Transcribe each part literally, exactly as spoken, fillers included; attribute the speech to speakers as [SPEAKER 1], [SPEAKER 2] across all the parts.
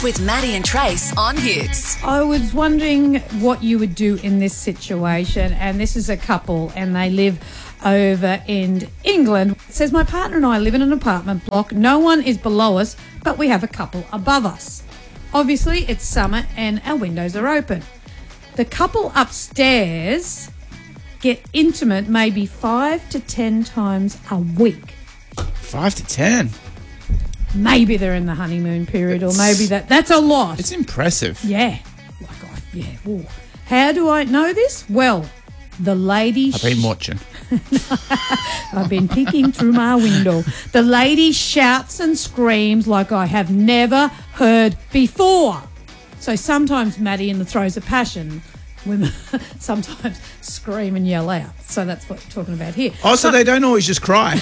[SPEAKER 1] with Maddie and Trace on Hits.
[SPEAKER 2] I was wondering what you would do in this situation, and this is a couple and they live over in England. It says, my partner and I live in an apartment block. No one is below us, but we have a couple above us. Obviously, it's summer and our windows are open. The couple upstairs get intimate maybe five to ten times a week.
[SPEAKER 3] Five to ten?
[SPEAKER 2] Maybe they're in the honeymoon period,
[SPEAKER 3] It's,
[SPEAKER 2] or maybe that that's a lot.
[SPEAKER 3] It's impressive.
[SPEAKER 2] Yeah. Like, I, yeah. Ooh. How do I know this? Well, the lady...
[SPEAKER 3] I've been watching.
[SPEAKER 2] I've been peeking through my window. The lady shouts and screams like I have never heard before. So sometimes, Maddie, in the throes of passion, women sometimes scream and yell out. So that's what we're talking about here.
[SPEAKER 3] Oh, so they don't always just cry.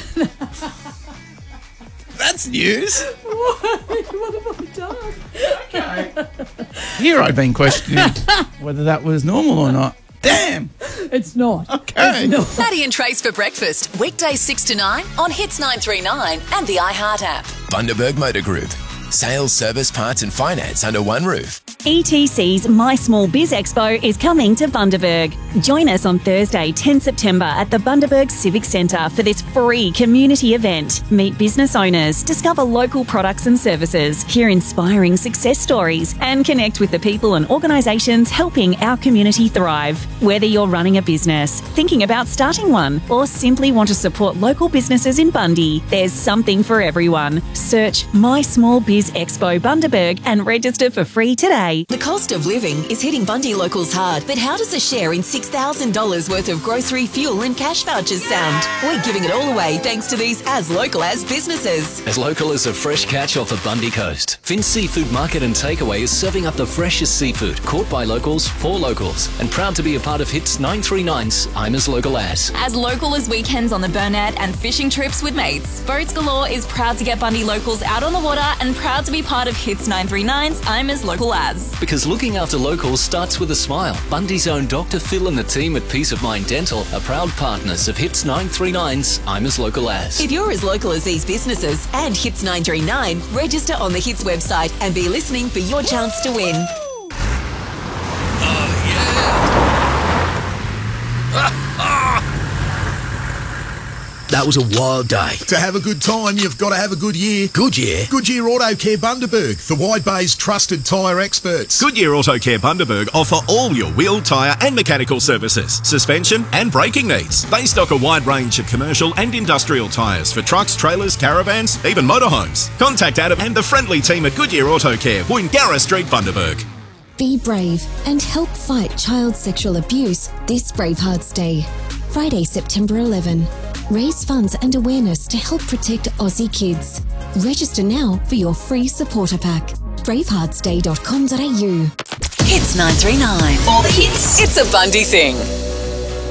[SPEAKER 3] That's news.
[SPEAKER 2] What? What have I done?
[SPEAKER 3] Okay. Here I've been questioning whether that was normal or not. Damn.
[SPEAKER 2] It's not.
[SPEAKER 3] Okay.
[SPEAKER 2] It's not.
[SPEAKER 1] Maddie and Trace for breakfast, weekdays six to nine on Hits nine three nine and the iHeart app.
[SPEAKER 4] Bundaberg Motor Group. Sales, service, parts and finance under one roof.
[SPEAKER 5] E T C's My Small Biz Expo is coming to Bundaberg. Join us on Thursday, the tenth of September at the Bundaberg Civic Centre for this free community event. Meet business owners, discover local products and services, hear inspiring success stories and connect with the people and organisations helping our community thrive. Whether you're running a business, thinking about starting one or simply want to support local businesses in Bundy, there's something for everyone. Search My Small Biz Expo Bundaberg and register for free today.
[SPEAKER 1] The cost of living is hitting Bundy locals hard, but how does a share in six thousand dollars worth of grocery, fuel and cash vouchers sound? We're giving it all away thanks to these as local as businesses.
[SPEAKER 6] As local as a fresh catch off the Bundy coast, Finn's Seafood Market and Takeaway is serving up the freshest seafood caught by locals for locals, and proud to be a part of Hits nine three nine's I'm as local as.
[SPEAKER 7] As local as weekends on the Burnett and fishing trips with mates, Boats Galore is proud to get Bundy locals out on the water and proud to be part of Hits nine three nine's I'm as local as.
[SPEAKER 6] Because looking after locals starts with a smile. Bundy's own Doctor Phil and the team at Peace of Mind Dental are proud partners of Hits nine three nine's I'm as local as.
[SPEAKER 1] If you're as local as these businesses and Hits nine three nine, register on the Hits website and be listening for your chance to win.
[SPEAKER 4] That was a wild day.
[SPEAKER 8] To have a good time, you've got to have a good year.
[SPEAKER 4] Goodyear.
[SPEAKER 8] Goodyear Auto Care Bundaberg, the Wide Bay's trusted tyre experts.
[SPEAKER 9] Goodyear Auto Care Bundaberg offer all your wheel, tyre and mechanical services, suspension and braking needs. They stock a wide range of commercial and industrial tyres for trucks, trailers, caravans, even motorhomes. Contact Adam and the friendly team at Goodyear Auto Care, Woongarra Street, Bundaberg.
[SPEAKER 10] Be brave and help fight child sexual abuse this Bravehearts Day. Friday, September eleventh. Raise funds and awareness to help protect Aussie kids. Register now for your free supporter pack. bravehearts day dot com dot a u.
[SPEAKER 1] Hits nine three nine. All the hits. It's a Bundy thing.